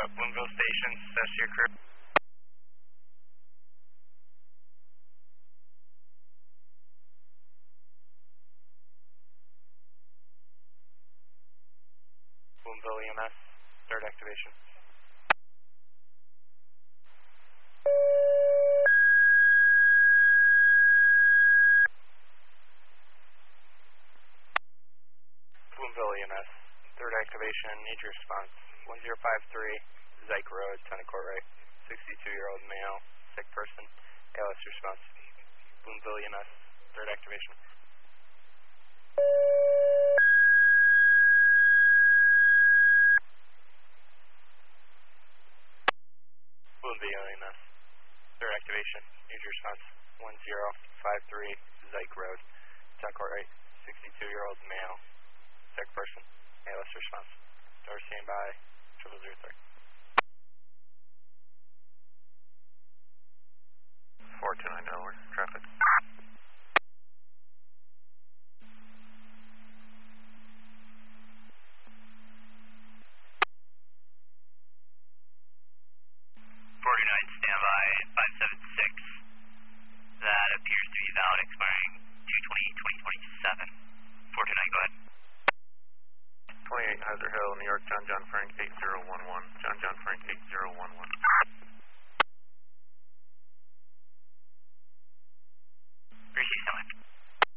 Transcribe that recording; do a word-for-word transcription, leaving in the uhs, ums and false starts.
Bloomville Station, that's your crew. Bloomville E M S, third activation. Bloomville E M S, third activation, need your response. one zero five three, Zyke Road, Tenant Court Right, sixty-two-year-old male, sick person, A L S response. Bloomville E M S, third activation. Bloomville E M S, third activation, need your response. one zero five three, Zyke Road, Tenant Court Right, sixty-two-year-old male, sick person, A L S response. Door stand by, triple zero three. four two nine Delaware, traffic. forty-nine, standby, five seven six. That appears to be valid, expiring two twenty twenty twenty-seven. four two nine, go ahead. twenty-eight Hazard Hill, New York, John John Frank eight zero one one. John John Frank eight zero one one. Receive, stand by.